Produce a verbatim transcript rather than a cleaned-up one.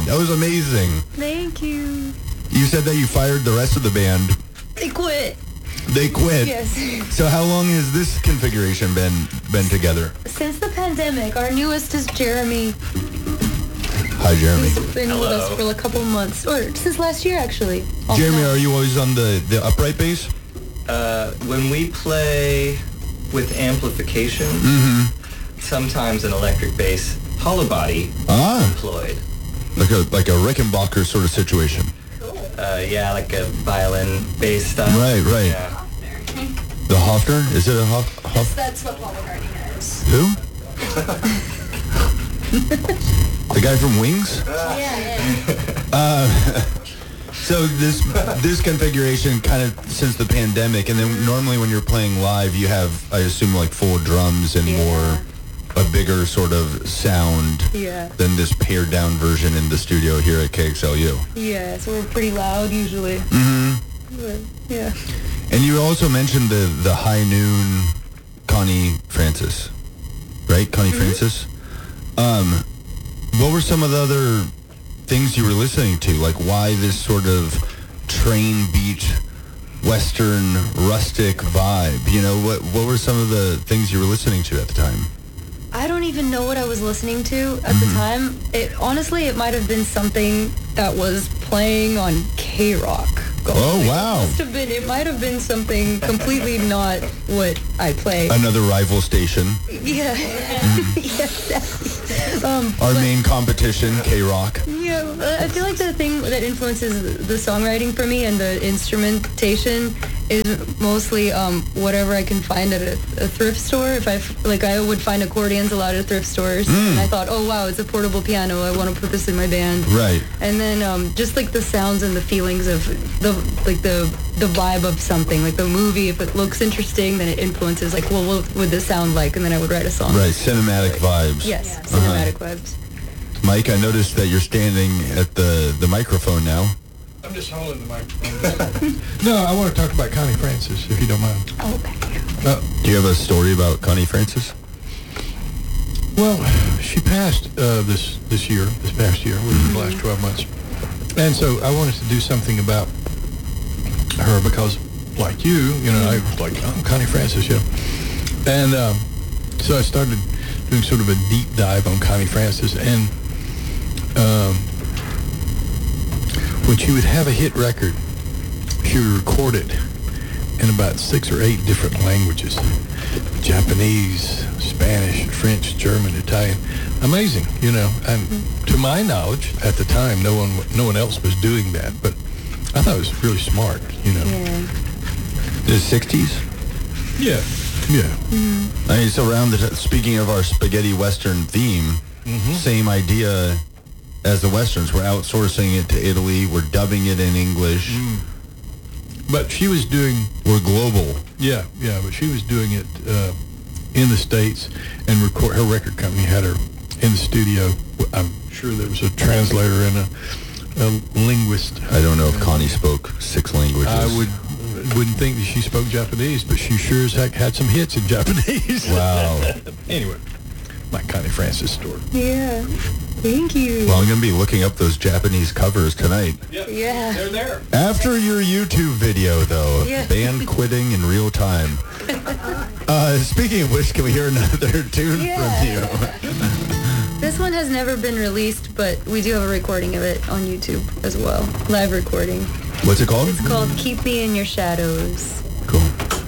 That was amazing. Thank you. You said that you fired the rest of the band. They quit. They quit? Yes. So how long has this configuration been been together? Since the pandemic. Our newest is Jeremy. Hi, Jeremy. He's been Hello. with us for a couple months. Or since last year, actually. Off Jeremy, are you always on the, the upright bass? Uh, when we play with amplification, mm-hmm. sometimes an electric bass hollow body ah. employed. Like a like a Rickenbacker sort of situation. Uh, yeah, like a violin bass style. Right, right. Yeah. The Hofner? Is it a Hof? Hof- That's what Paul McCartney has. Who? The guy from Wings? Yeah, yeah. Uh, so this this configuration kind of since the pandemic, and then normally when you're playing live, you have, I assume, like full drums and Yeah. more, a bigger sort of sound Yeah. than this pared down version in the studio here at K X L U. Yeah, so we're pretty loud usually. Mm-hmm. But, yeah. And you also mentioned the, the High Noon Connie Francis, right? Connie Mm-hmm. Francis? Um, what were some of the other things you were listening to? Like why this sort of train beat, Western, rustic vibe? You know, what what were some of the things you were listening to at the time? I don't even know what I was listening to at Mm-hmm. the time. It honestly, it might have been something that was playing on K-Rock. Oh, wow. It must have been. It might have been something completely not what I play. Another rival station. Yeah. Mm-hmm. Yes. Um, Our but- main competition, K-Rock. Yeah, uh, I feel like the thing that influences the songwriting for me and the instrumentation is mostly um, whatever I can find at a, a thrift store. If I like, I would find accordions a lot at thrift stores, Mm. and I thought, oh wow, it's a portable piano. I want to put this in my band. Right. And then um, just like the sounds and the feelings of the like the the vibe of something, like the movie. If it looks interesting, then it influences. Like, well, what would this sound like? And then I would write a song. Right, cinematic vibes. Yes, Uh-huh. cinematic vibes. Mike, I noticed that you're standing at the, the microphone now. I'm just holding the microphone. No, I want to talk about Connie Francis, if you don't mind. Oh, thank you. Uh, Do you have a story about Connie Francis? well, she passed uh, this this year, this past year, within the last twelve months. And so I wanted to do something about her because, like you, you know, I was like, oh, Connie Francis, you know. And um, so I started doing sort of a deep dive on Connie Francis. And um, when she would have a hit record, she would record it in about six or eight different languages. Japanese, Spanish, French, German, Italian. Amazing, you know. And to my knowledge, at the time, no one no one else was doing that. But I thought it was really smart, you know. Yeah. The sixties? Yeah. Yeah. I mean, so around the, t- speaking of our spaghetti Western theme, Mm-hmm. same idea as the Westerns. We're outsourcing it to Italy. We're dubbing it in English. Mm. But she was doing, We're global. yeah, yeah, but she was doing it uh, in the States, and record, her record company had her in the studio. I'm sure there was a translator and a, a linguist. I don't know if Connie spoke six languages. I would, wouldn't think that she spoke Japanese, but she sure as heck had some hits in Japanese. Wow. Anyway, my Connie Francis story. Yeah. Thank you. Well, I'm going to be looking up those Japanese covers tonight. Yeah. They're there. After your YouTube video, though, Yeah. band quitting in real time. Uh, speaking of which, can we hear another tune Yeah. from you? This one has never been released, but we do have a recording of it on YouTube as well. Live recording. What's it called? It's called Keep Me in Your Shadows. Cool.